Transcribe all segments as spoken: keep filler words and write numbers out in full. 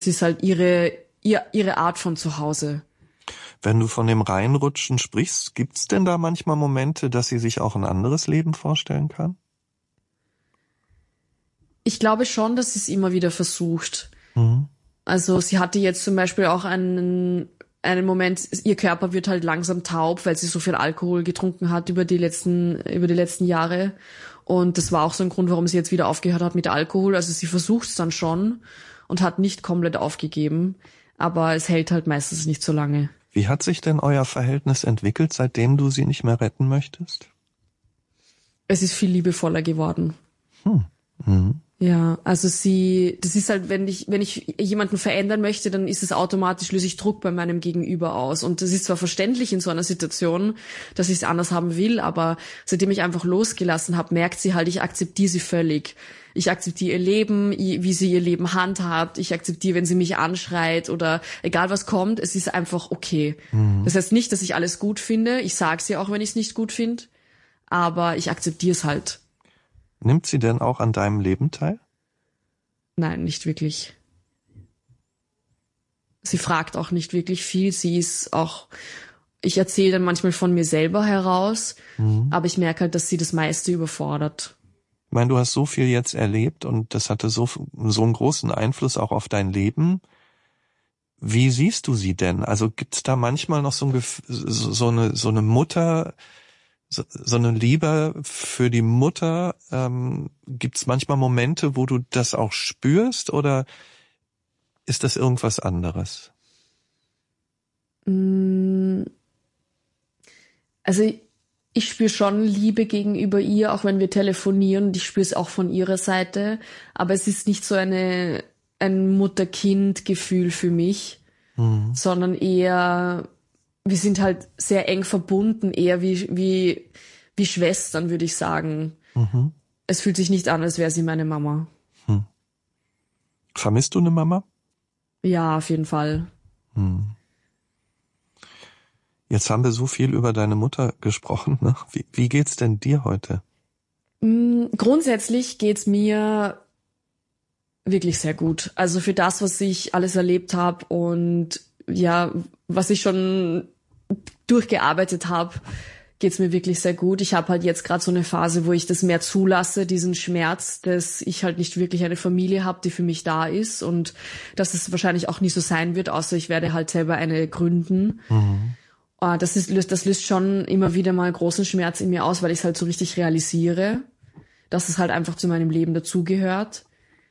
Es ist halt ihre, ihr, ihre Art von Zuhause. Wenn du von dem Reinrutschen sprichst, gibt's denn da manchmal Momente, dass sie sich auch ein anderes Leben vorstellen kann? Ich glaube schon, dass sie es immer wieder versucht. Mhm. Also sie hatte jetzt zum Beispiel auch einen, einen Moment, ihr Körper wird halt langsam taub, weil sie so viel Alkohol getrunken hat über die letzten, über die letzten Jahre. Und das war auch so ein Grund, warum sie jetzt wieder aufgehört hat mit Alkohol. Also sie versucht es dann schon und hat nicht komplett aufgegeben. Aber es hält halt meistens nicht so lange. Wie hat sich denn euer Verhältnis entwickelt, seitdem du sie nicht mehr retten möchtest? Es ist viel liebevoller geworden. Hm. Mhm. Ja, also sie, das ist halt, wenn ich, wenn ich jemanden verändern möchte, dann ist es automatisch, löse ich Druck bei meinem Gegenüber aus. Und das ist zwar verständlich in so einer Situation, dass ich es anders haben will, aber seitdem ich einfach losgelassen habe, merkt sie halt, ich akzeptiere sie völlig. Ich akzeptiere ihr Leben, wie sie ihr Leben handhabt. Ich akzeptiere, wenn sie mich anschreit oder egal was kommt, es ist einfach okay. Mhm. Das heißt nicht, dass ich alles gut finde. Ich sage sie auch, wenn ich es nicht gut finde, aber ich akzeptiere es halt. Nimmt sie denn auch an deinem Leben teil? Nein, nicht wirklich. Sie fragt auch nicht wirklich viel. Sie ist auch, ich erzähle dann manchmal von mir selber heraus, mhm. aber ich merke halt, dass sie das meiste überfordert. Ich meine, du hast so viel jetzt erlebt und das hatte so, so einen großen Einfluss auch auf dein Leben. Wie siehst du sie denn? Also gibt's da manchmal noch so, ein, so eine, so eine Mutter, So, so eine Liebe für die Mutter, ähm, gibt's manchmal Momente, wo du das auch spürst oder ist das irgendwas anderes? Also ich spüre schon Liebe gegenüber ihr, auch wenn wir telefonieren und ich spüre es auch von ihrer Seite, aber es ist nicht so eine ein Mutter-Kind-Gefühl für mich, mhm. sondern eher wir sind halt sehr eng verbunden, eher wie wie wie Schwestern, würde ich sagen. Mhm. Es fühlt sich nicht an, als wäre sie meine Mama. Hm. Vermisst du eine Mama? Ja, auf jeden Fall. Hm. Jetzt haben wir so viel über deine Mutter gesprochen. Ne? Wie, wie geht's denn dir heute? Grundsätzlich geht's mir wirklich sehr gut. Also für das, was ich alles erlebt habe und ja, was ich schon durchgearbeitet habe, geht's mir wirklich sehr gut. Ich habe halt jetzt gerade so eine Phase, wo ich das mehr zulasse, diesen Schmerz, dass ich halt nicht wirklich eine Familie habe, die für mich da ist und dass es wahrscheinlich auch nie so sein wird, außer ich werde halt selber eine gründen. Mhm. Das ist, das löst schon immer wieder mal großen Schmerz in mir aus, weil ich es halt so richtig realisiere, dass es halt einfach zu meinem Leben dazugehört.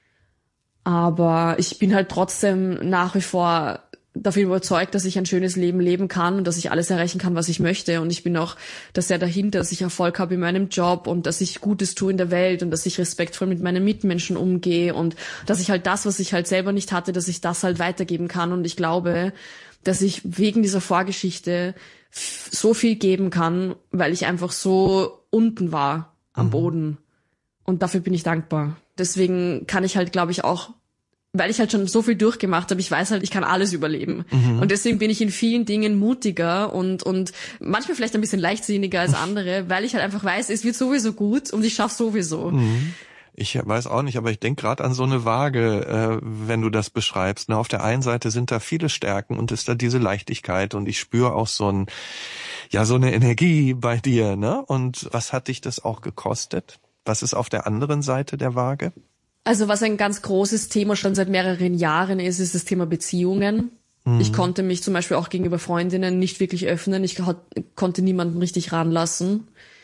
Aber ich bin halt trotzdem nach wie vor dafür überzeugt, dass ich ein schönes Leben leben kann und dass ich alles erreichen kann, was ich möchte. Und ich bin auch da sehr dahinter, dass ich Erfolg habe in meinem Job und dass ich Gutes tue in der Welt und dass ich respektvoll mit meinen Mitmenschen umgehe und dass ich halt das, was ich halt selber nicht hatte, dass ich das halt weitergeben kann. Und ich glaube, dass ich wegen dieser Vorgeschichte so viel geben kann, weil ich einfach so unten war am mhm. Boden. Und dafür bin ich dankbar. Deswegen kann ich halt, glaube ich, auch, weil ich halt schon so viel durchgemacht habe, ich weiß halt, ich kann alles überleben. Mhm. Und deswegen bin ich in vielen Dingen mutiger und und manchmal vielleicht ein bisschen leichtsinniger als andere, weil ich halt einfach weiß, es wird sowieso gut und ich schaff's sowieso. Mhm. Ich weiß auch nicht, aber ich denke gerade an so eine Waage, äh, wenn du das beschreibst. Ne? Auf der einen Seite sind da viele Stärken und ist da diese Leichtigkeit und ich spüre auch so ein, ja, so eine Energie bei dir. Ne? Und was hat dich das auch gekostet? Was ist auf der anderen Seite der Waage? Also was ein ganz großes Thema schon seit mehreren Jahren ist, ist das Thema Beziehungen. Mhm. Ich konnte mich zum Beispiel auch gegenüber Freundinnen nicht wirklich öffnen. Ich konnte niemanden richtig ranlassen.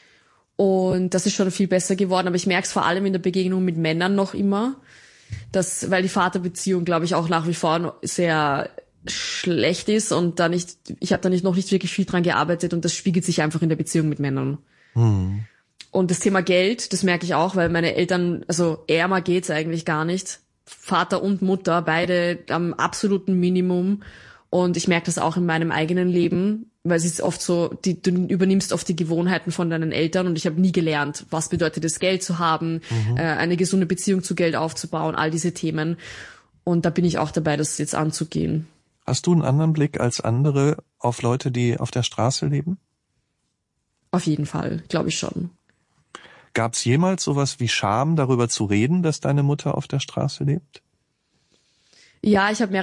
Und das ist schon viel besser geworden. Aber ich merke es vor allem in der Begegnung mit Männern noch immer, dass, weil die Vaterbeziehung, glaube ich, auch nach wie vor sehr schlecht ist und da nicht, ich habe da nicht noch nicht wirklich viel dran gearbeitet und das spiegelt sich einfach in der Beziehung mit Männern. Mhm. Und das Thema Geld, das merke ich auch, weil meine Eltern, also ärmer geht's eigentlich gar nicht. Vater und Mutter, beide am absoluten Minimum. Und ich merke das auch in meinem eigenen Leben, weil es ist oft so, die, du übernimmst oft die Gewohnheiten von deinen Eltern und ich habe nie gelernt, was bedeutet es, Geld zu haben, mhm. äh, eine gesunde Beziehung zu Geld aufzubauen, all diese Themen. Und da bin ich auch dabei, das jetzt anzugehen. Hast du einen anderen Blick als andere auf Leute, die auf der Straße leben? Auf jeden Fall, glaube ich schon. Gab es jemals sowas wie Scham, darüber zu reden, dass deine Mutter auf der Straße lebt? Ja, ich habe